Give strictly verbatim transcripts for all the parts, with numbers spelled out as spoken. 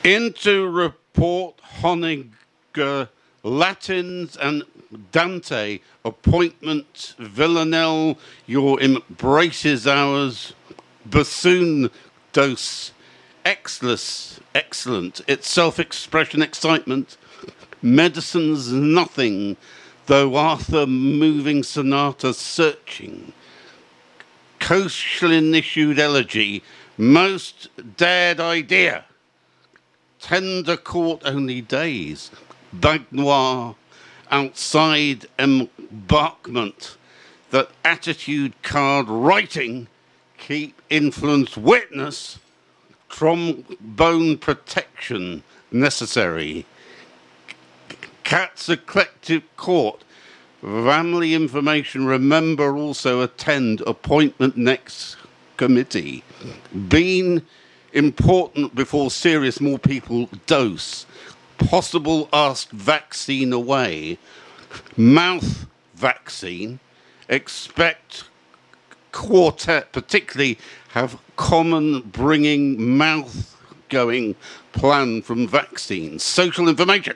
Into report Honegger, Latins and Dante, appointment Villanelle, your embraces ours, bassoon dose, excellence, excellent, its self-expression, excitement, medicine's nothing, though Arthur moving sonata searching, Koechlin issued elegy, most dared idea, tender court only days, Bagnoir, outside embarkment, that attitude card writing, keep influence witness, trombone protection necessary, Cat's eclectic court, family information, remember also attend appointment next committee, been important before serious, more people dose, possible ask vaccine away, mouth vaccine, expect quartet particularly have common bringing mouth going plan from vaccines, social information,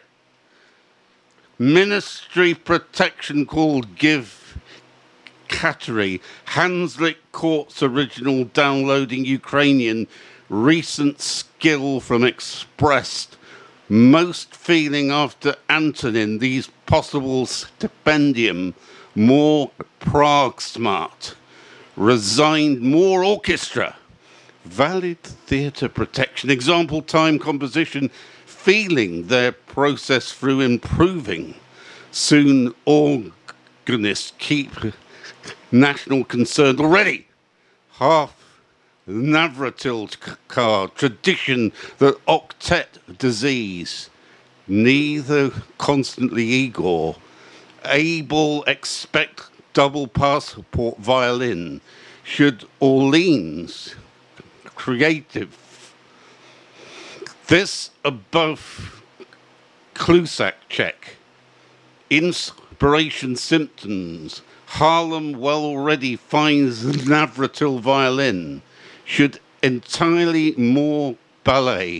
ministry protection called give Kateri, Hanslick Court's original downloading Ukrainian, recent skill from expressed, most feeling after Antonin, these possible stipendium, more Prague smart, resigned more orchestra, valid theatre protection, example time composition, feeling their process through improving, soon organists keep national concern already, half Navratil card, tradition, the octet disease, neither constantly Igor, able expect double passport violin, should Orleans, creative. This above Clusac check, inspiration symptoms, Harlem well already finds Navratil violin, should entirely more ballet,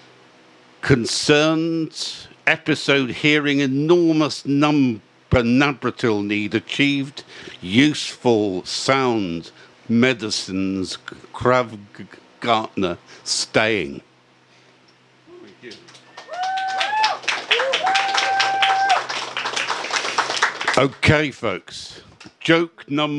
concerned episode hearing enormous number Navratil need achieved, useful sound, medicines, Krav Gartner staying. Thank you. Okay, folks, joke number